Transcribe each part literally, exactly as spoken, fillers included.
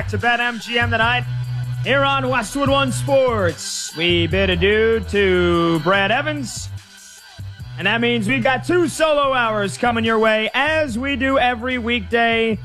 back to BetMGM tonight here on Westwood One Sports. We bid adieu to Brad Evans, and that means we've got two solo hours coming your way as we do every weekday.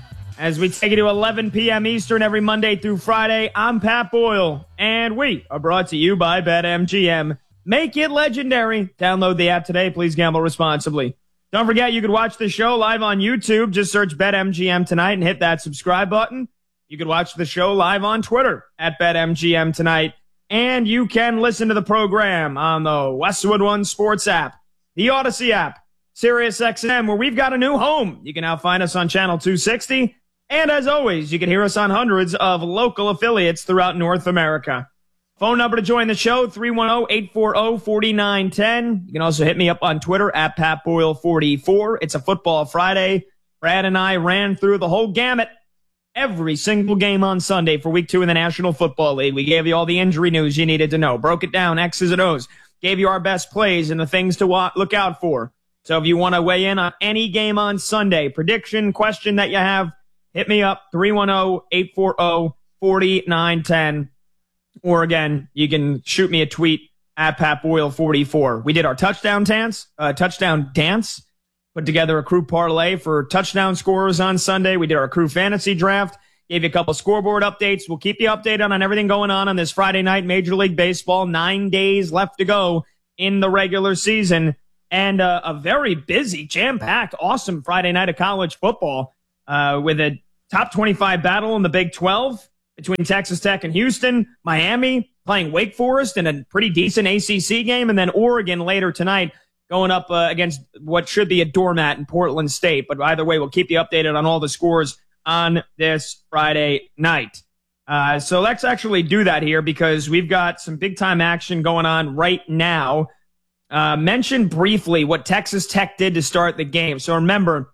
As we take you to eleven p.m. Eastern every Monday through Friday, I'm Pat Boyle, and we are brought to you by BetMGM. Make it legendary. Download the app today. Please gamble responsibly. Don't forget, you can watch the show live on YouTube. Just search BetMGM tonight and hit that subscribe button. You can watch the show live on Twitter at BetMGM tonight. And you can listen to the program on the Westwood One Sports app, the Odyssey app, SiriusXM, where we've got a new home. You can now find us on Channel two sixty. And as always, you can hear us on hundreds of local affiliates throughout North America. Phone number to join the show, three one zero, eight four zero, four nine one zero. You can also hit me up on Twitter at Pat Boyle forty-four. It's a football Friday. Brad and I ran through the whole gamut, every single game on Sunday for week two in the National Football League. We gave you all the injury news you needed to know, broke it down, X's and O's, gave you our best plays and the things to wa- look out for. So if you want to weigh in on any game on Sunday, prediction, question that you have, hit me up, three one zero, eight four zero, four nine one zero. Or again, you can shoot me a tweet at Pat Boyle forty-four. We did our touchdown dance, uh, touchdown dance, put together a crew parlay for touchdown scorers on Sunday. We did our crew fantasy draft, gave you a couple scoreboard updates. We'll keep you updated on everything going on on this Friday night, Major League Baseball. Nine days left to go in the regular season. And uh, a very busy, jam-packed, awesome Friday night of college football uh, with a top twenty-five battle in the Big twelve between Texas Tech and Houston, Miami playing Wake Forest in a pretty decent A C C game, and then Oregon later tonight going up uh, against what should be a doormat in Portland State. But either way, we'll keep you updated on all the scores on this Friday night. Uh, so let's actually do that here because we've got some big-time action going on right now. Uh, mention briefly what Texas Tech did to start the game. So remember,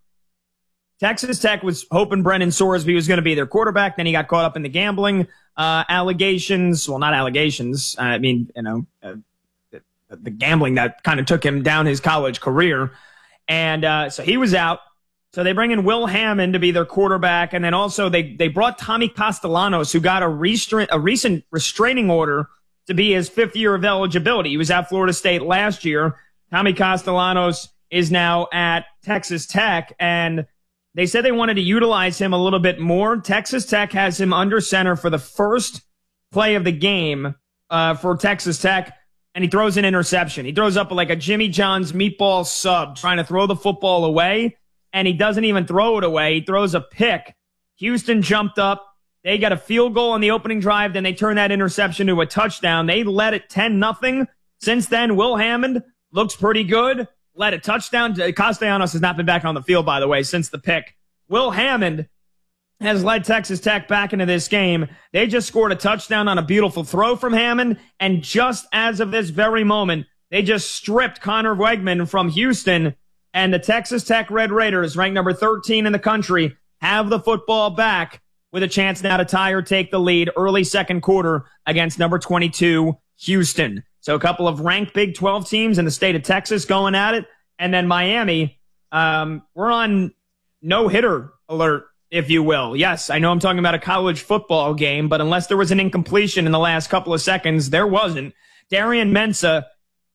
Texas Tech was hoping Brennan Sorsby was going to be their quarterback. Then he got caught up in the gambling uh, allegations. Well, not allegations. I mean, you know, uh, the, the gambling that kind of took him down his college career. And uh, so he was out. So they bring in Will Hammond to be their quarterback. And then also they they brought Tommy Castellanos, who got a, restra- a recent restraining order to be his fifth year of eligibility. He was at Florida State last year. Tommy Castellanos is now at Texas Tech. And they said they wanted to utilize him a little bit more. Texas Tech has him under center for the first play of the game uh, for Texas Tech, and he throws an interception. He throws up like a Jimmy John's meatball sub trying to throw the football away, and he doesn't even throw it away. He throws a pick. Houston jumped up. They got a field goal on the opening drive. Then they turned that interception to a touchdown. They led it ten nothing. Since then, Will Hammond looks pretty good. Led a touchdown. Castellanos has not been back on the field, by the way, since the pick. Will Hammond has led Texas Tech back into this game. They just scored a touchdown on a beautiful throw from Hammond. And just as of this very moment, they just stripped Connor Wegman from Houston. And the Texas Tech Red Raiders, ranked number thirteen in the country, have the football back with a chance now to tie or take the lead early second quarter against number twenty-two, Houston. So a couple of ranked Big twelve teams in the state of Texas going at it. And then Miami, um, we're on no-hitter alert, if you will. Yes, I know I'm talking about a college football game, but unless there was an incompletion in the last couple of seconds, there wasn't. Darian Mensah,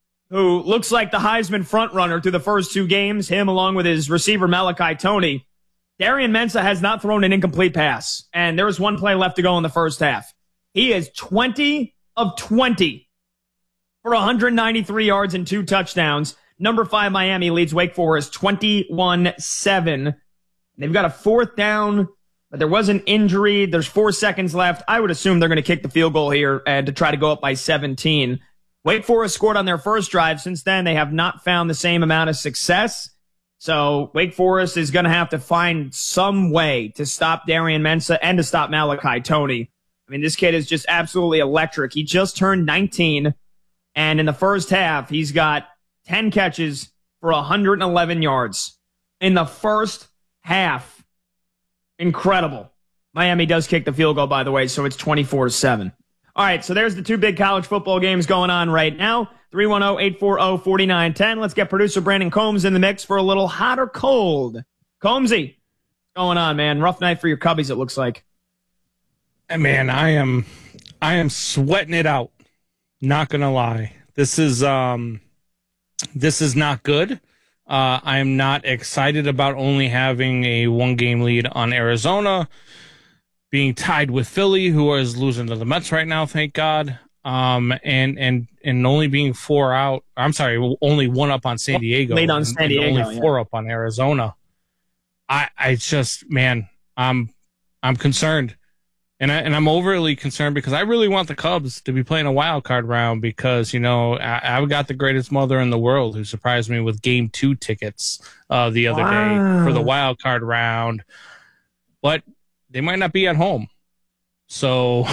who looks like the Heisman frontrunner through the first two games, him along with his receiver Malachi Toney. Darian Mensah has not thrown an incomplete pass, and there was one play left to go in the first half. He is twenty of twenty. For one hundred ninety-three yards and two touchdowns. Number five, Miami leads Wake Forest twenty-one seven. They've got a fourth down, but there was an injury. There's four seconds left. I would assume they're going to kick the field goal here and to try to go up by seventeen. Wake Forest scored on their first drive. Since then, they have not found the same amount of success. So Wake Forest is going to have to find some way to stop Darian Mensah and to stop Malachi Toney. I mean, this kid is just absolutely electric. He just turned nineteen. And in the first half, he's got ten catches for one hundred eleven yards. In the first half. Incredible. Miami does kick the field goal, by the way, so it's twenty-four seven. All right, so there's the two big college football games going on right now. three one zero, eight four zero, four nine one zero. Let's get producer Brandon Combs in the mix for a little hot or cold. Combsy, what's going on, man? Rough night for your Cubbies, it looks like. Man, I am, I am sweating it out. Not gonna lie, this is um, this is not good. Uh, I am not excited about only having a one-game lead on Arizona, being tied with Philly, who is losing to the Mets right now. Thank God. Um, and and and only being four out. I'm sorry, only one up on San Diego. Lead on and, San Diego, and only four yeah. up on Arizona. I I just man, I'm I'm concerned. And, I, and I'm overly concerned because I really want the Cubs to be playing a wild card round because, you know, I, I've got the greatest mother in the world who surprised me with game two tickets uh, the other Wow. day for the wild card round. But they might not be at home. So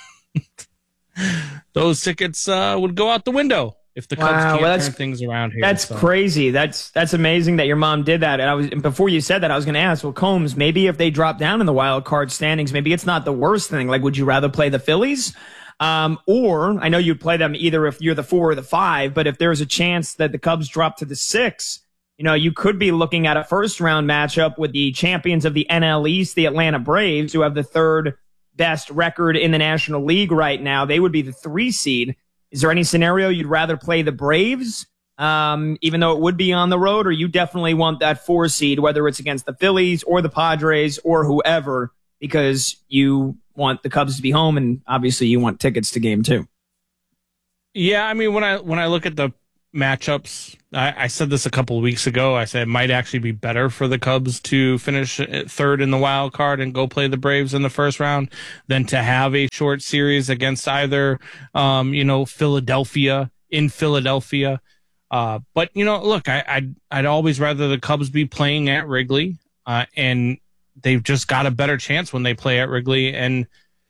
those tickets uh, would go out the window if the Cubs Wow, can't well, turn things around here. That's so. crazy. That's that's amazing that your mom did that. And I was before you said that, I was going to ask, well, Combs, maybe if they drop down in the wild card standings, maybe it's not the worst thing. Like, would you rather play the Phillies? Um, or I know you'd play them either if you're the four or the five, but if there's a chance that the Cubs drop to the six, you know, you could be looking at a first round matchup with the champions of the N L East, the Atlanta Braves, who have the third best record in the National League right now. They would be the three seed. Is there any scenario you'd rather play the Braves, um, even though it would be on the road, or you definitely want that four seed, whether it's against the Phillies or the Padres or whoever, because you want the Cubs to be home and obviously you want tickets to game two? Yeah, I mean, when I when I look at the matchups, I, I said this a couple of weeks ago. I said it might actually be better for the Cubs to finish third in the wild card and go play the Braves in the first round than to have a short series against either, um, you know, Philadelphia in Philadelphia. Uh, but you know, look, I, I'd I'd always rather the Cubs be playing at Wrigley, uh, and they've just got a better chance when they play at Wrigley. And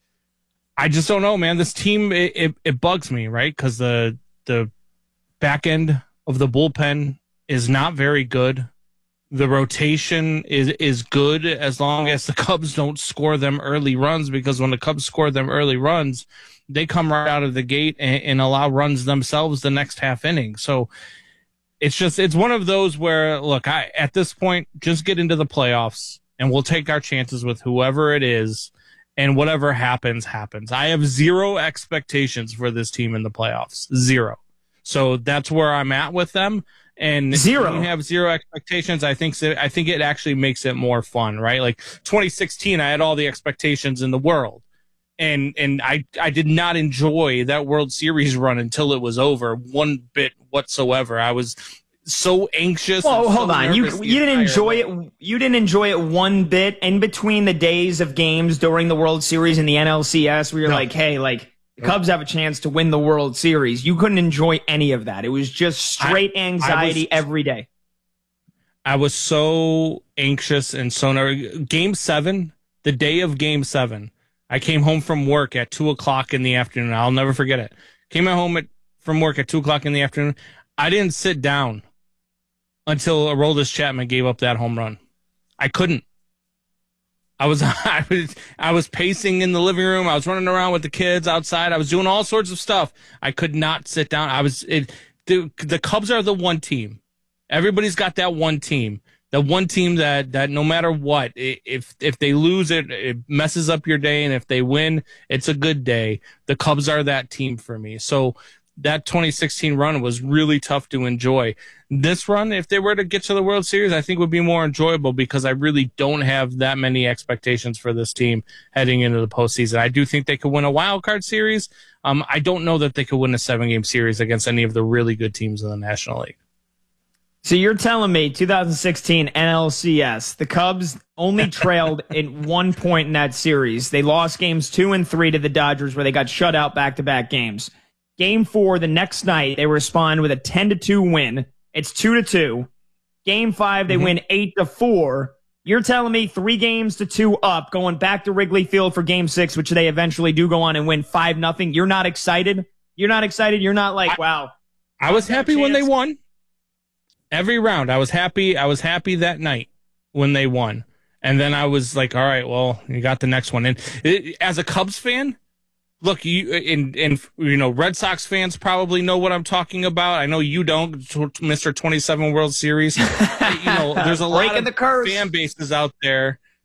I just don't know, man. This team it it, it bugs me, right? Because the the back end of the bullpen is not very good. The rotation is is good as long as the Cubs don't score them early runs, because when the Cubs score them early runs, they come right out of the gate and, and allow runs themselves the next half inning. So it's just it's one of those where, look, I at this point, just get into the playoffs and we'll take our chances with whoever it is, and whatever happens, happens. I have zero expectations for this team in the playoffs. Zero. So that's where I'm at with them. And Zero. When you have zero expectations, I think so, I think it actually makes it more fun, right? Like twenty sixteen, I had all the expectations in the world, and and I I did not enjoy that World Series run until it was over one bit whatsoever. I was so anxious. Well, and hold so on. You nervous the you didn't entire enjoy way. it. You didn't enjoy it one bit in between the days of games during the World Series and the N L C S, where you're No. like, hey, like the Cubs have a chance to win the World Series. You couldn't enjoy any of that. It was just straight I- I anxiety was- every day. I was so anxious and so nervous. Game seven, the day of game seven, I came home from work at two o'clock in the afternoon. I'll never forget it. Came home at, from work at two o'clock in the afternoon. I didn't sit down until Aroldis Chapman gave up that home run. I couldn't. I was, I was, I was pacing in the living room. I was running around with the kids outside. I was doing all sorts of stuff. I could not sit down. I was, it, the, the Cubs are the one team. Everybody's got that one team, the one team that, that no matter what, if, if they lose it, it messes up your day. And if they win, it's a good day. The Cubs are that team for me. So that twenty sixteen run was really tough to enjoy. This run, if they were to get to the World Series, I think would be more enjoyable because I really don't have that many expectations for this team heading into the postseason. I do think they could win a wild card series. Um, I don't know that they could win a seven game series against any of the really good teams in the National League. So you're telling me twenty sixteen N L C S, the Cubs only trailed at one point in that series. They lost games two and three to the Dodgers, where they got shut out back-to-back games. Game four, the next night, they respond with a ten to two win. It's two to two. Game five, they mm-hmm. win eight to four. You're telling me three games to two up, going back to Wrigley Field for game six, which they eventually do go on and win five nothing. You're not excited? You're not excited? You're not like, I, wow. I was happy when they won. Every round, I was happy. I was happy that night when they won. And then I was like, all right, well, you got the next one. And it, as a Cubs fan, look, you and, and you know, Red Sox fans probably know what I'm talking about. I know you don't, Mister twenty-seven World Series. You know, there's a lot of the curse. fan bases out there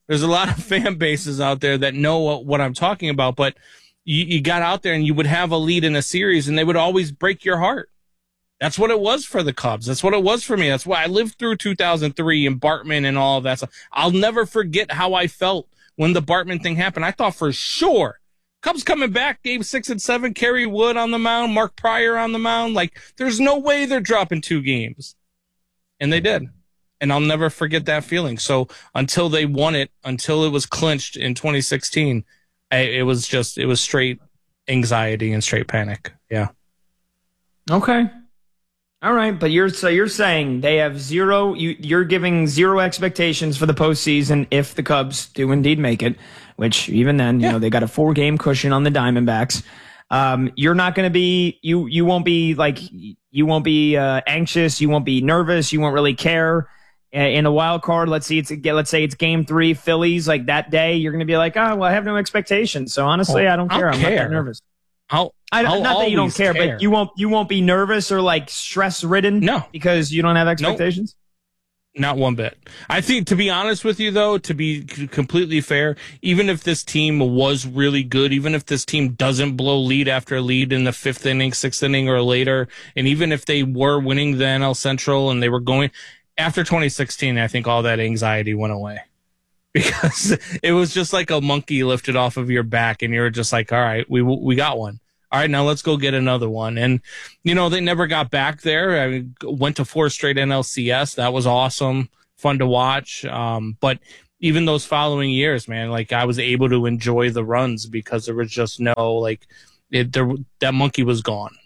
There's a lot of fan bases out there that know what, what I'm talking about, but you, you got out there and you would have a lead in a series and they would always break your heart. That's what it was for the Cubs. That's what it was for me. That's why I lived through two thousand three and Bartman and all of that stuff. I'll never forget how I felt when the Bartman thing happened. I thought for sure Cubs coming back, game six and seven, Kerry Wood on the mound, Mark Pryor on the mound. Like, there's no way they're dropping two games. And they did. And I'll never forget that feeling. So until they won it, until it was clinched in twenty sixteen, I, it was just, it was straight anxiety and straight panic. Yeah. Okay. All right. But you're, so you're saying they have zero, you, you're giving zero expectations for the postseason if the Cubs do indeed make it, which even then, you yeah. know, they got a four game cushion on the Diamondbacks. Um, you're not going to be, you, you won't be like, you won't be uh, anxious. You won't be nervous. You won't really care. In a wild card, let's see, it's let's say it's game three, Phillies. Like that day, you're going to be like, oh, well, I have no expectations. So honestly, oh, I don't care. I'll I'm care. not that nervous. I'll, I don't, I'll not that you don't care, care, but you won't you won't be nervous or like stress ridden. No, because you don't have expectations. Nope. Not one bit. I think, to be honest with you, though, to be completely fair, even if this team was really good, even if this team doesn't blow lead after lead in the fifth inning, sixth inning, or later, and even if they were winning the N L Central and they were going. After twenty sixteen, I think all that anxiety went away because it was just like a monkey lifted off of your back and you're just like, all right, we we got one. All right, now let's go get another one. And, you know, they never got back there. I mean, went to four straight N L C S. That was awesome, fun to watch. Um, but even those following years, man, like I was able to enjoy the runs because there was just no, like, it, there, that monkey was gone.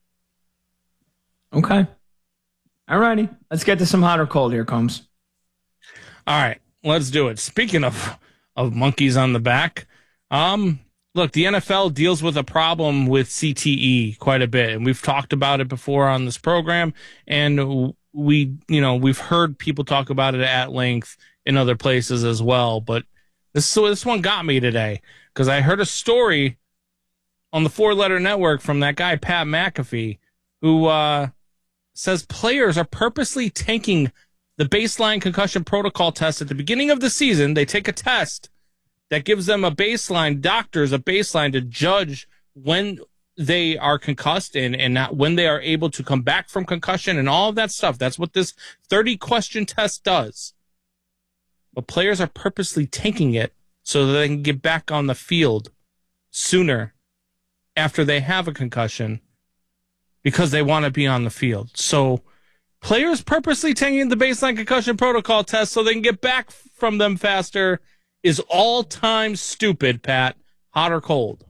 Okay. All righty. Let's get to some hot or cold here, Combs. All right, let's do it. Speaking of of monkeys on the back, um, look, the N F L deals with a problem with C T E quite a bit, and we've talked about it before on this program, and we, you know, we've heard people talk about it at length in other places as well. But this so this one got me today because I heard a story on the Four Letter Network from that guy Pat McAfee, who uh, says players are purposely tanking the baseline concussion protocol test at the beginning of the season. They take a test that gives them a baseline, doctors a baseline to judge when they are concussed and, and not when they are able to come back from concussion and all of that stuff. That's what this thirty question test does. But players are purposely tanking it so that they can get back on the field sooner after they have a concussion because they want to be on the field. So players purposely taking the baseline concussion protocol test so they can get back from them faster is all-time stupid, Pat. Hot or cold?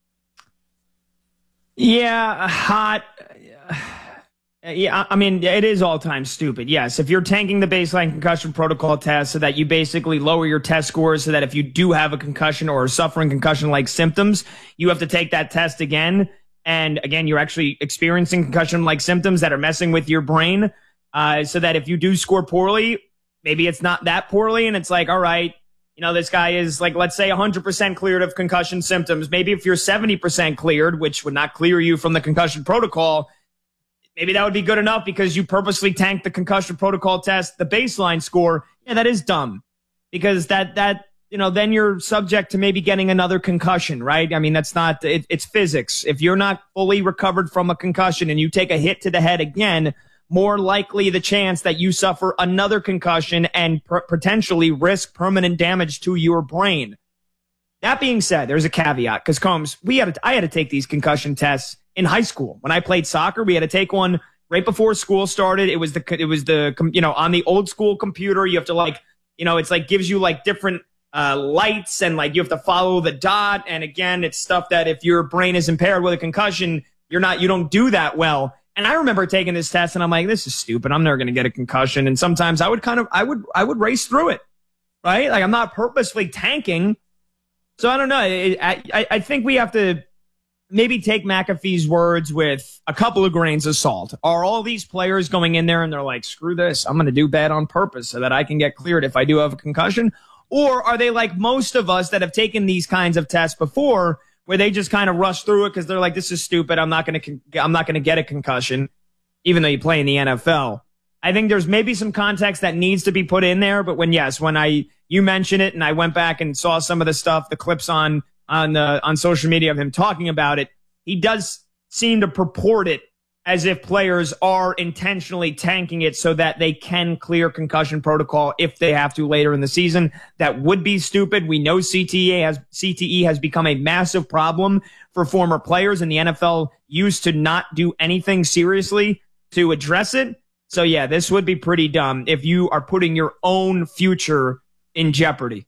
Yeah, hot. Yeah, I mean, it is all-time stupid. Yes, if you're tanking the baseline concussion protocol test so that you basically lower your test scores so that if you do have a concussion or are suffering concussion-like symptoms, you have to take that test again. And again, you're actually experiencing concussion-like symptoms that are messing with your brain uh, so that if you do score poorly, maybe it's not that poorly and it's like, all right, you know, this guy is like, let's say one hundred percent cleared of concussion symptoms. Maybe if you're seventy percent cleared, which would not clear you from the concussion protocol, maybe that would be good enough because you purposely tanked the concussion protocol test, the baseline score. Yeah, that is dumb because that, that, you know, then you're subject to maybe getting another concussion, right? I mean, that's not, it, it's physics. If you're not fully recovered from a concussion and you take a hit to the head again, more likely the chance that you suffer another concussion and per- potentially risk permanent damage to your brain. That being said, there's a caveat because Combs, we had to, I had to take these concussion tests in high school. When I played soccer, we had to take one right before school started. It was the, it was the, you know, on the old school computer, you have to like, you know, it's like gives you like different uh, lights and like you have to follow the dot. And again, it's stuff that if your brain is impaired with a concussion, you're not, you don't do that well. And I remember taking this test and I'm like, this is stupid. I'm never going to get a concussion. And sometimes I would kind of, I would, I would race through it, right? Like I'm not purposely tanking. So I don't know. I, I, I think we have to maybe take McAfee's words with a couple of grains of salt. Are all these players going in there and they're like, screw this, I'm going to do bad on purpose so that I can get cleared if I do have a concussion? Or are they like most of us that have taken these kinds of tests before where they just kind of rush through it because they're like, this is stupid. I'm not going to, I'm not going to get a concussion, even though you play in the N F L. I think there's maybe some context that needs to be put in there. But when, yes, when I, you mentioned it, and I went back and saw some of the stuff, the clips on on uh, on social media of him talking about it. He does seem to purport it as if players are intentionally tanking it so that they can clear concussion protocol if they have to later in the season. That would be stupid. We know C T E has C T E has become a massive problem for former players, and the N F L used to not do anything seriously to address it. So yeah, this would be pretty dumb if you are putting your own future in jeopardy.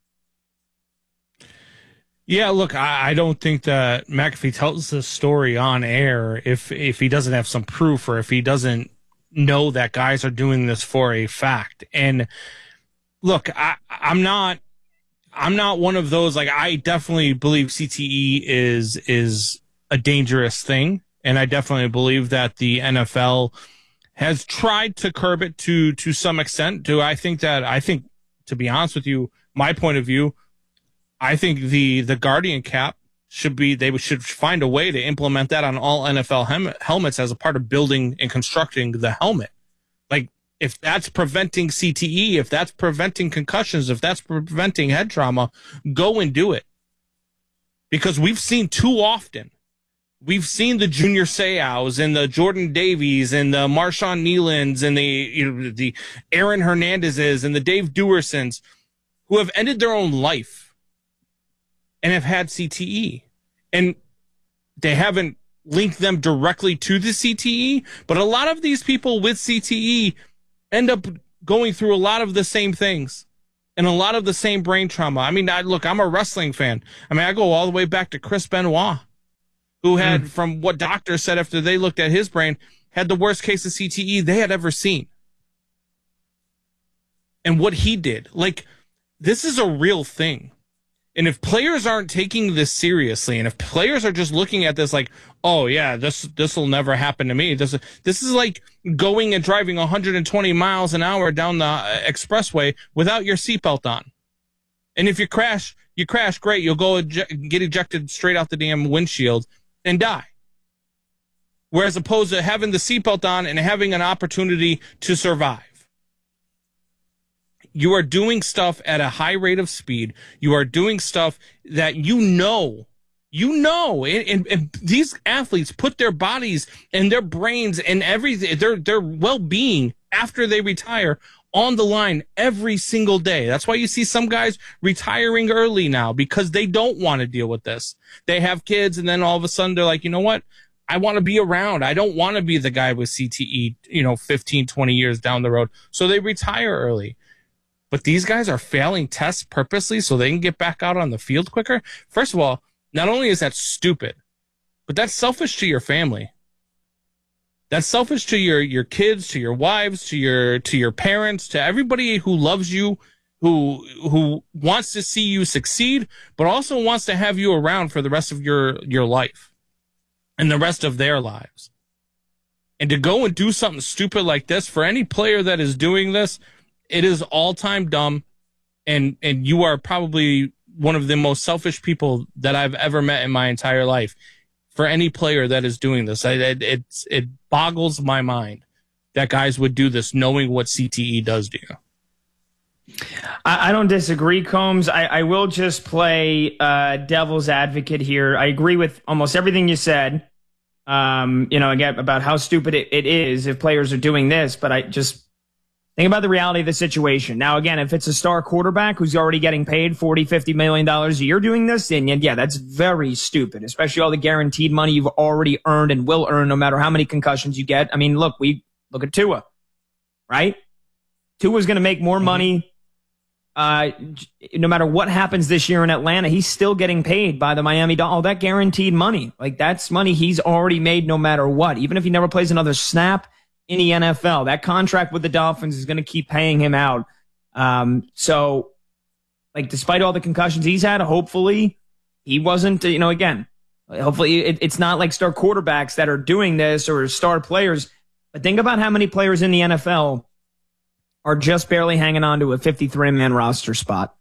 Yeah, look, I, I don't think that McAfee tells this story on air if if he doesn't have some proof or if he doesn't know that guys are doing this for a fact. And look, I, I'm not I'm not one of those, like, I definitely believe C T E is is a dangerous thing, and I definitely believe that the N F L has tried to curb it to to some extent. Do I think that I think to be honest with you, my point of view, I think the the Guardian cap should be, they should find a way to implement that on all N F L hem- helmets as a part of building and constructing the helmet. Like, if that's preventing C T E, if that's preventing concussions, if that's preventing head trauma, go and do it. Because we've seen too often, we've seen the Junior Seaus and the Jordan Davies and the Marshawn Nealons and the, you know, the Aaron Hernandezes and the Dave Duersons who have ended their own life and have had C T E. And they haven't linked them directly to the C T E, but a lot of these people with C T E end up going through a lot of the same things and a lot of the same brain trauma. I mean, I, look, I'm a wrestling fan. I mean, I go all the way back to Chris Benoit, who had, mm. from what doctors said after they looked at his brain, had the worst case of C T E they had ever seen. And what he did, like, this is a real thing. And if players aren't taking this seriously, and if players are just looking at this like, oh yeah, this this will never happen to me. This this is like going and driving one hundred twenty miles an hour down the expressway without your seatbelt on. And if you crash, you crash, great. You'll go eject, get ejected straight out the damn windshield and die. Whereas opposed to having the seatbelt on and having an opportunity to survive. You are doing stuff at a high rate of speed. You are doing stuff that you know, you know, and, and, and these athletes put their bodies and their brains and everything, their, their well-being after they retire on the line every single day. That's why you see some guys retiring early now, because they don't want to deal with this. They have kids, and then all of a sudden they're like, you know what? I want to be around. I don't want to be the guy with C T E, you know, fifteen, twenty years down the road. So they retire early. But these guys are failing tests purposely so they can get back out on the field quicker. First of all, not only is that stupid, but that's selfish to your family. That's selfish to your, your kids, to your wives, to your to your parents, to everybody who loves you, who who wants to see you succeed, but also wants to have you around for the rest of your, your life and the rest of their lives. And to go and do something stupid like this, for any player that is doing this, it is all-time dumb, and and you are probably one of the most selfish people that I've ever met in my entire life. For any player that is doing this, it it, it's, it boggles my mind that guys would do this knowing what C T E does to you. I, I don't disagree, Combs. I, I will just play uh, devil's advocate here. I agree with almost everything you said, um, you know, again, about how stupid it, it is if players are doing this, but I just... think about the reality of the situation. Now, again, if it's a star quarterback who's already getting paid forty, fifty million dollars a year doing this, then yeah, that's very stupid, especially all the guaranteed money you've already earned and will earn no matter how many concussions you get. I mean, look, we look at Tua, right? Tua's going to make more money uh, no matter what happens this year in Atlanta. He's still getting paid by the Miami Dolphins. All that guaranteed money, like that's money he's already made no matter what. Even if he never plays another snap in the N F L, that contract with the Dolphins is going to keep paying him out. Um, so, like, despite all the concussions he's had, hopefully he wasn't, you know, again, hopefully it, it's not like star quarterbacks that are doing this or star players. But think about how many players in the N F L are just barely hanging on to a fifty-three man roster spot.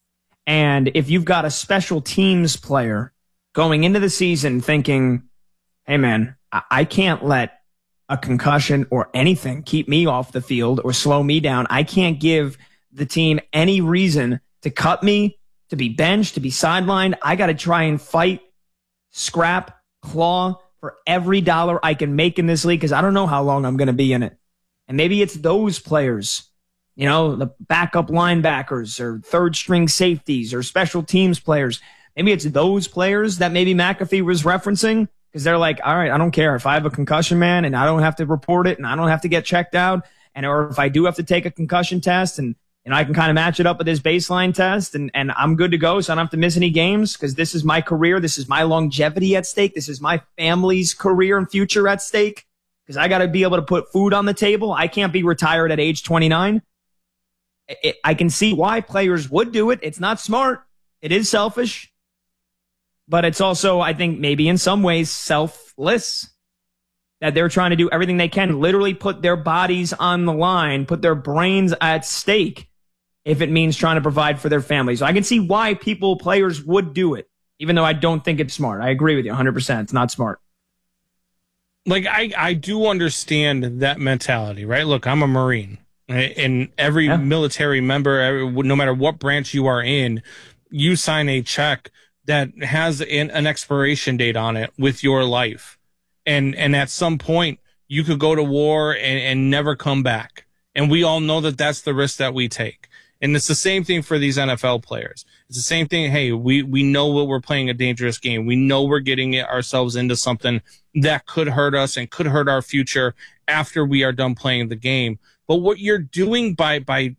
And if you've got a special teams player going into the season thinking, hey, man, I, I can't let a concussion or anything keep me off the field or slow me down. I can't give the team any reason to cut me, to be benched, to be sidelined. I got to try and fight, scrap, claw for every dollar I can make in this league because I don't know how long I'm going to be in it. And maybe it's those players, you know, the backup linebackers or third string safeties or special teams players. Maybe it's those players that maybe McAfee was referencing because they're like, all right, I don't care if I have a concussion, man, and I don't have to report it and I don't have to get checked out. And or if I do have to take a concussion test and you know, I can kind of match it up with his baseline test and, and I'm good to go. So I don't have to miss any games because this is my career. This is my longevity at stake. This is my family's career and future at stake because I got to be able to put food on the table. I can't be retired at age twenty-nine. It, I can see why players would do it. It's not smart. It is selfish. But it's also, I think, maybe in some ways selfless that they're trying to do everything they can, literally put their bodies on the line, put their brains at stake if it means trying to provide for their families. So I can see why people, players would do it, even though I don't think it's smart. I agree with you one hundred percent. It's not smart. Like, I, I do understand that mentality, right? Look, I'm a Marine. Right? And every yeah. military member, every, no matter what branch you are in, you sign a check that has an, an expiration date on it with your life. And and at some point, you could go to war and, and never come back. And we all know that that's the risk that we take. And it's the same thing for these N F L players. It's the same thing. Hey, we, we know that we're playing a dangerous game. We know we're getting ourselves into something that could hurt us and could hurt our future after we are done playing the game. But what you're doing by by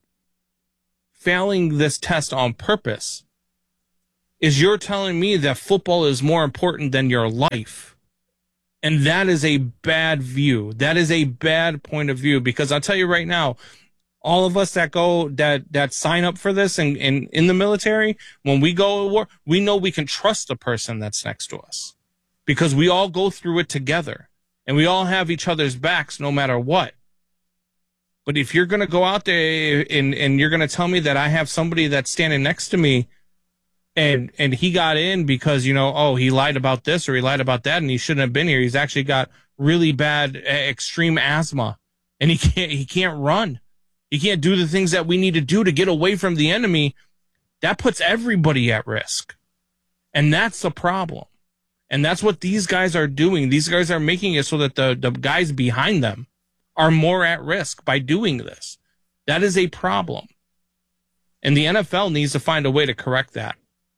failing this test on purpose is you're telling me that football is more important than your life. And that is a bad view. That is a bad point of view because I'll tell you right now, all of us that go, that, that sign up for this and, and in the military, when we go to war, we know we can trust the person that's next to us because we all go through it together and we all have each other's backs no matter what. But if you're going to go out there and, and you're going to tell me that I have somebody that's standing next to me and, and he got in because, you know, oh, he lied about this or he lied about that and he shouldn't have been here. He's actually got really bad, extreme asthma and he can't, he can't run. He can't do the things that we need to do to get away from the enemy. That puts everybody at risk. And that's the problem. And that's what these guys are doing. These guys are making it so that the, the guys behind them are more at risk by doing this. That is a problem. And the N F L needs to find a way to correct that.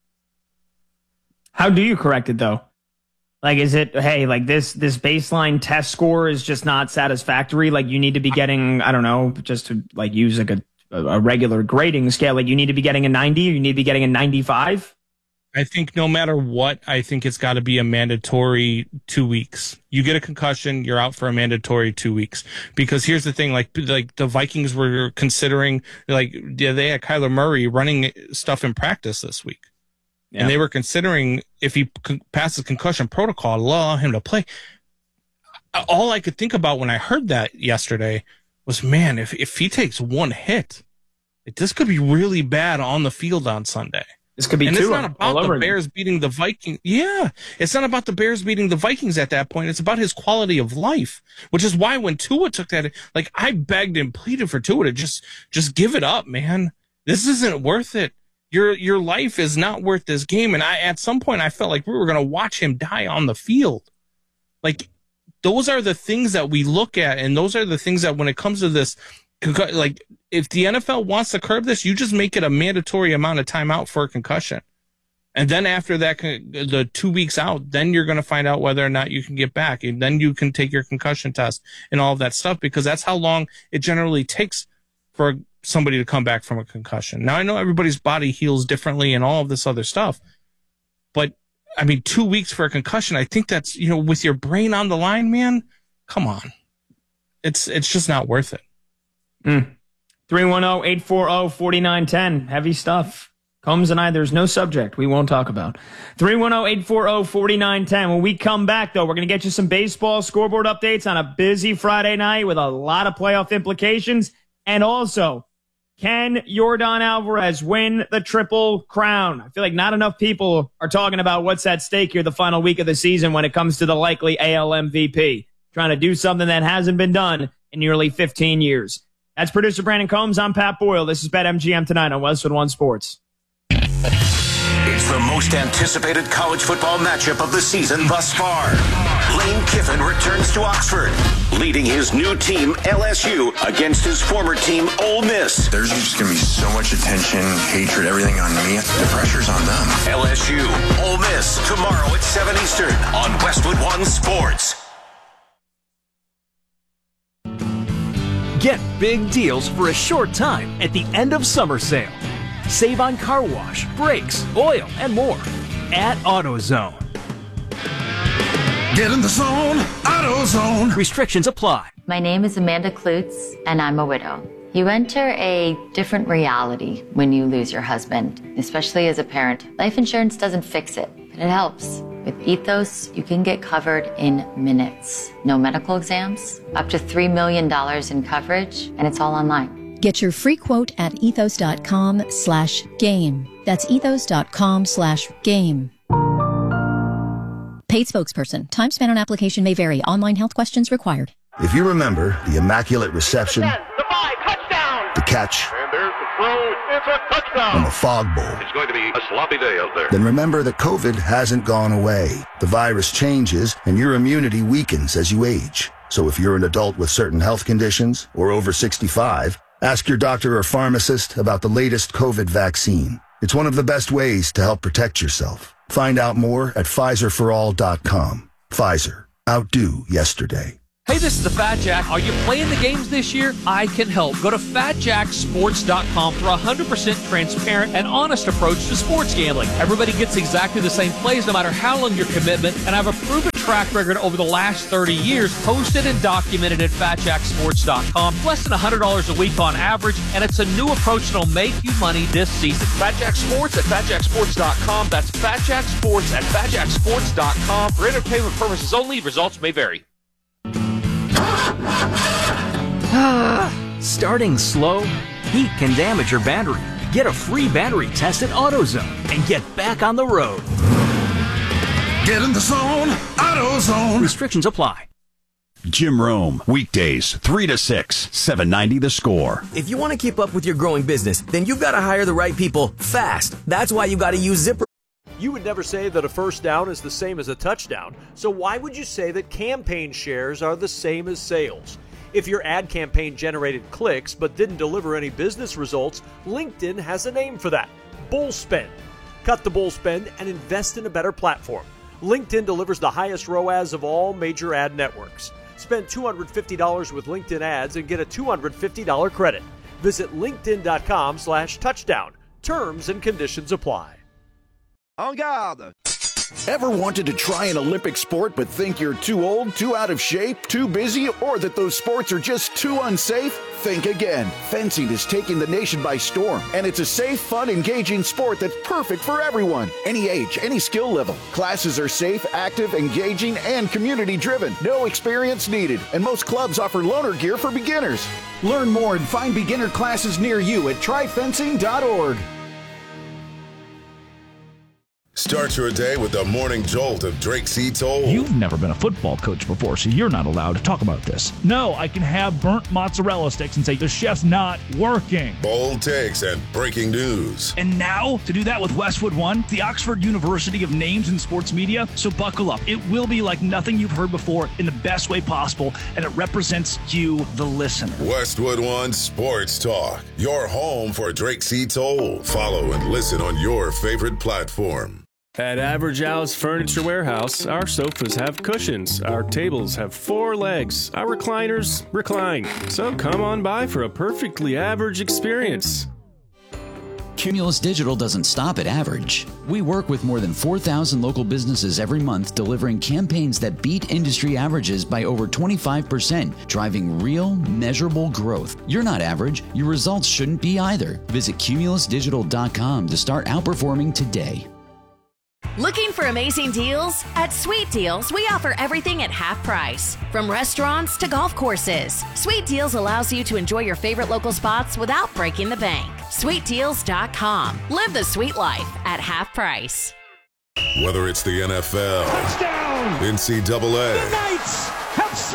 How do you correct it, though? Like, is it, hey, like this this baseline test score is just not satisfactory? Like, you need to be getting, I don't know, just to like use like a, a regular grading scale, like you need to be getting a ninety, or you need to be getting a ninety-five? I think no matter what, I think it's got to be a mandatory two weeks. You get a concussion, you're out for a mandatory two weeks. Because here's the thing, like like the Vikings were considering, like yeah, they had Kyler Murray running stuff in practice this week. Yeah. And they were considering if he con- passes concussion protocol, allow him to play. All I could think about when I heard that yesterday was, man, if, if he takes one hit, like, this could be really bad on the field on Sunday. This could be and two. It's not about the Bears again. beating the Vikings. Yeah, it's not about the Bears beating the Vikings at that point. It's about his quality of life, which is why when Tua took that, like I begged and pleaded for Tua to just just give it up, man. This isn't worth it. Your your life is not worth this game. And I at some point I felt like we were going to watch him die on the field. Like those are the things that we look at, and those are the things that when it comes to this, like if the N F L wants to curb this, you just make it a mandatory amount of time out for a concussion. And then after that, the two weeks out, then you're going to find out whether or not you can get back. And then you can take your concussion test and all of that stuff, because that's how long it generally takes for somebody to come back from a concussion. Now, I know everybody's body heals differently and all of this other stuff, but I mean, two weeks for a concussion, I think that's, you know, with your brain on the line, man, come on. It's, it's just not worth it. Mm. three one zero, eight four zero, four nine one zero. Heavy stuff. Combs and I, there's no subject we won't talk about. three one zero, eight four zero, four nine one zero. When we come back, though, we're going to get you some baseball scoreboard updates on a busy Friday night with a lot of playoff implications. And also, can Yordan Alvarez win the Triple Crown? I feel like not enough people are talking about what's at stake here the final week of the season when it comes to the likely A L M V P. Trying to do something that hasn't been done in nearly fifteen years. That's producer Brandon Combs. I'm Pat Boyle. This is BetMGM tonight on Westwood One Sports. It's the most anticipated college football matchup of the season thus far. Lane Kiffin returns to Oxford, leading his new team, L S U, against his former team, Ole Miss. There's just going to be so much attention, hatred, everything on me. The pressure's on them. L S U, Ole Miss, tomorrow at seven Eastern on Westwood One Sports. Get big deals for a short time at the end of summer sale. Save on car wash, brakes, oil, and more at AutoZone. Get in the zone, AutoZone. Restrictions apply. My name is Amanda Klutz, and I'm a widow. You enter a different reality when you lose your husband, especially as a parent. Life insurance doesn't fix it, but it helps. With Ethos, you can get covered in minutes. No medical exams, up to three million dollars in coverage, and it's all online. Get your free quote at ethos.com slash game. That's ethos.com slash game. Paid spokesperson. Time spent on application may vary. Online health questions required. If you remember the immaculate reception, ten, the five, touchdown, the catch, and there's the throw, it's a touchdown, and the fog bowl, it's going to be a sloppy day out there. Then remember that COVID hasn't gone away. The virus changes, and your immunity weakens as you age. So if you're an adult with certain health conditions or over sixty-five, ask your doctor or pharmacist about the latest COVID vaccine. It's one of the best ways to help protect yourself. Find out more at Pfizer for all dot com. Pfizer. Outdo yesterday. Hey, this is the Fat Jack. Are you playing the games this year? I can help. Go to fat jack sports dot com for a one hundred percent transparent and honest approach to sports gambling. Everybody gets exactly the same plays no matter how long your commitment, and I have a proven track record over the last thirty years, posted and documented at fat jack sports dot com. Less than one hundred dollars a week on average, and it's a new approach that'll make you money this season. Fat Jack Sports at fat jack sports dot com. That's Fat Jack Sports at fat jack sports dot com. For entertainment purposes only, results may vary. Starting slow? Heat can damage your battery. Get a free battery test at AutoZone and get back on the road. Get in the zone, AutoZone. Restrictions apply. Jim Rome, weekdays, three to six, seven ninety The Score. If you want to keep up with your growing business, then you've got to hire the right people fast. That's why you got to use Zipper. You would never say that a first down is the same as a touchdown, so why would you say that campaign shares are the same as sales? If your ad campaign generated clicks but didn't deliver any business results, LinkedIn has a name for that: bull spend. Cut the bull spend and invest in a better platform. LinkedIn delivers the highest R O A S of all major ad networks. Spend two hundred fifty dollars with LinkedIn ads and get a two hundred fifty dollars credit. Visit linkedin.com slash touchdown. Terms and conditions apply. En garde! Ever wanted to try an Olympic sport but think you're too old, too out of shape, too busy, or that those sports are just too unsafe? Think again. Fencing is taking the nation by storm, and it's a safe, fun, engaging sport that's perfect for everyone. Any age, any skill level. Classes are safe, active, engaging, and community-driven. No experience needed, and most clubs offer loaner gear for beginners. Learn more and find beginner classes near you at try fencing dot org. Start your day with the morning jolt of Drake C. Toll. You've never been a football coach before, so you're not allowed to talk about this. No, I can have burnt mozzarella sticks and say the chef's not working. Bold takes and breaking news. And now, to do that with Westwood One, the Oxford University of names in sports media, so buckle up. It will be like nothing you've heard before in the best way possible, and it represents you, the listener. Westwood One Sports Talk, your home for Drake C. Toll. Follow and listen on your favorite platform. At Average Al's Furniture Warehouse, our sofas have cushions, our tables have four legs, our recliners recline. So come on by for a perfectly average experience. Cumulus Digital doesn't stop at average. We work with more than four thousand local businesses every month, delivering campaigns that beat industry averages by over twenty-five percent, driving real, measurable growth. You're not average. Your results shouldn't be either. Visit cumulus digital dot com to start outperforming today. Looking for amazing deals? At Sweet Deals, we offer everything at half price. From restaurants to golf courses, Sweet Deals allows you to enjoy your favorite local spots without breaking the bank. sweet deals dot com. Live the sweet life at half price. Whether it's the N F L, touchdown, N C double A, the Knights have slain the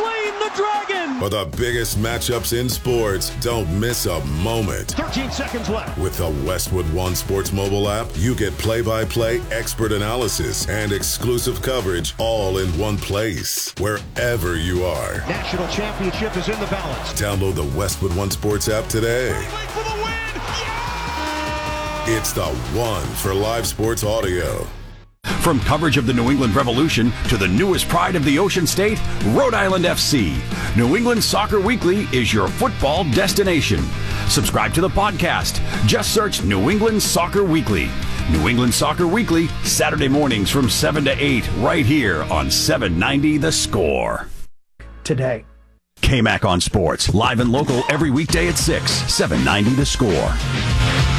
the Dragon! For the biggest matchups in sports, don't miss a moment. thirteen seconds left. With the Westwood One Sports mobile app, you get play-by-play expert analysis and exclusive coverage all in one place, wherever you are. National championship is in the balance. Download the Westwood One Sports app today. For the win! It's the one for live sports audio. From coverage of the New England Revolution to the newest pride of the Ocean State, Rhode Island F C. New England Soccer Weekly is your football destination. Subscribe to the podcast. Just search New England Soccer Weekly. New England Soccer Weekly, Saturday mornings from seven to eight, right here on seven ninety The Score. Today. K-Mac on Sports, live and local every weekday at six, seven ninety The Score.